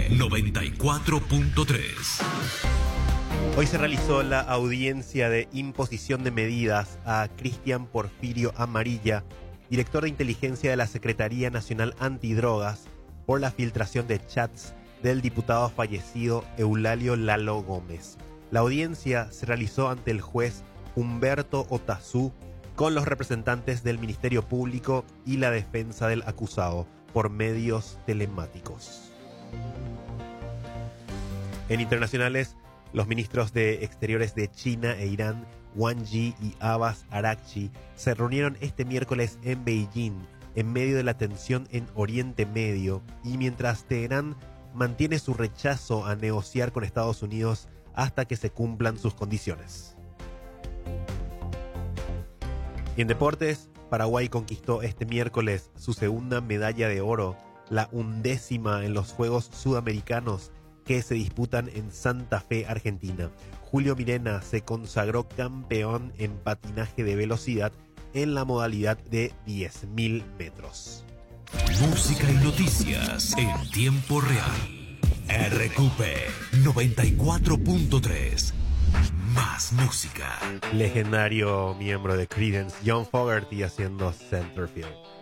94.3. Hoy se realizó la audiencia de imposición de medidas a Cristian Porfirio Amarilla, director de inteligencia de la Secretaría Nacional Antidrogas, por la filtración de chats del diputado fallecido Eulalio Lalo Gómez. La audiencia se realizó ante el juez Humberto Otazú con los representantes del Ministerio Público y la defensa del acusado por medios telemáticos. En internacionales, los ministros de Exteriores de China e Irán, Wang Yi y Abbas Araghchi, se reunieron este miércoles en Beijing en medio de la tensión en Oriente Medio y mientras Teherán mantiene su rechazo a negociar con Estados Unidos hasta que se cumplan sus condiciones. Y en deportes, Paraguay conquistó este miércoles su segunda medalla de oro, la 11ª en los Juegos Sudamericanos que se disputan en Santa Fe, Argentina. Julio Mirena se consagró campeón en patinaje de velocidad en la modalidad de 10.000 metros. Música y noticias en tiempo real. RQP 94.3. Más música. Legendario miembro de Creedence, John Fogerty haciendo Centerfield.